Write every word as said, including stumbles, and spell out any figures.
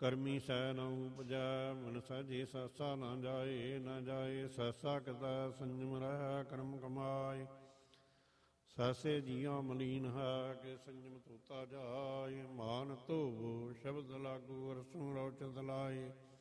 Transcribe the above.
ਕਰਮੀ ਸੈ ਨ ਉਪਜੈ ਮਨ ਸਹਿਜੇ ਸਹਿਸਾ ਨਾ ਜਾਏ ਨ ਜਾਏ ਸਹਿਸਾ ਕਿਤੈ ਸੰਜਮ ਰਹਿ ਕਰਮ ਕਮਾਏ ਸਹਿਸੇ ਜੀਆਂ ਮਲੀਨ ਹੈ ਕਿ ਸੰਜਮ ਧੋਤਾ ਜਾਏ ਮਾਨ ਧੋਵੋ ਸ਼ਬਦ ਲਾਗੂ ਰਸੂ ਰੌਚਤ ਲਾਏ